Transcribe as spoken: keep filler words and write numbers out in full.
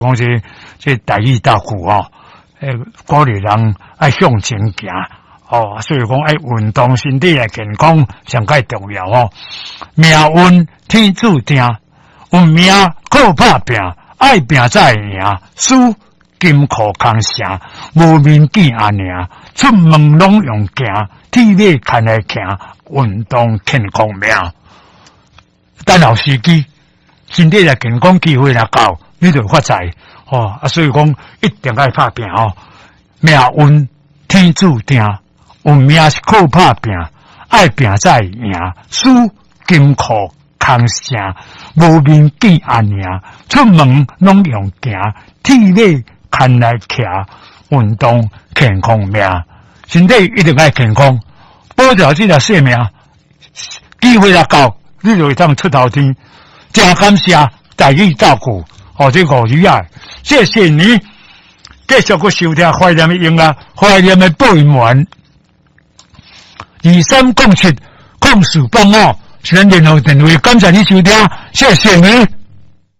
讲这这大义大苦哦，诶，鼓励人爱向前行哦，所以讲爱运动，身体诶健康上介重要哦。命运天注定，有命靠打拼，爱拼才会赢，输金库空城，无面见阿娘，出门拢用行，体力看来行，运动健康命。等候时机，身体诶健康机会若到，你就发财。哦，啊，所以讲一定爱打拼哦。命运天注定，有命是靠打拼，爱拼才会赢。输金库空城，无面见阿娘，出门拢用行，体力看来徛，运动健康命。身体一定爱健康，保住这条性命，机会若到，你就会当出头天。真感谢大义照顾。哦，这五鱼啊，谢谢你，继续去收听怀念的音乐，怀念的播音员，二三共七控诉帮我，先联络电话，感谢你收听，谢谢你。